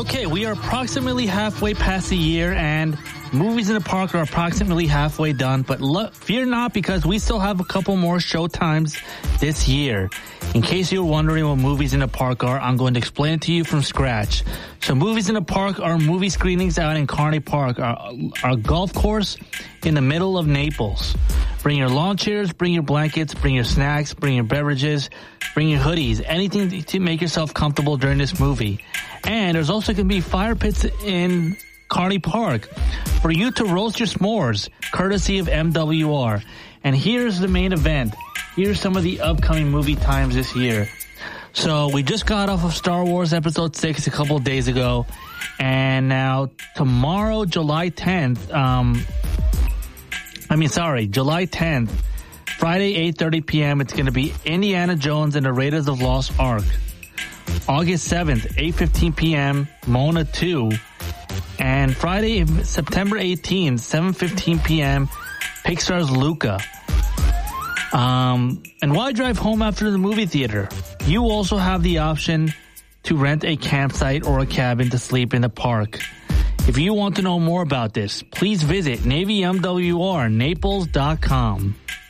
Okay, we are approximately halfway past the year, and movies in the park are approximately halfway done. But fear not, because we still have a couple more show times this year. In case you're wondering what movies in the park are, I'm going to explain it to you from scratch. So movies in the park are movie screenings out in Kearney Park, our golf course in the middle of Naples. Bring your lawn chairs, bring your blankets, bring your snacks, bring your beverages, bring your hoodies, anything to make yourself comfortable during this movie. And there's also going to be fire pits in Kearney Park for you to roast your s'mores, courtesy of MWR. And here's the main event. Here's some of the upcoming movie times this year. So we just got off of Star Wars Episode 6 a couple of days ago. And now tomorrow, July 10th, July 10th, Friday, 8:30 p.m., it's going to be Indiana Jones and the Raiders of Lost Ark. August 7th, 8:15 p.m., Mona 2. And Friday, September 18th, 7:15 p.m., Pixar's Luca. And why drive home after the movie theater? You also have the option to rent a campsite or a cabin to sleep in the park. If you want to know more about this, please visit NavyMWRNaples.com.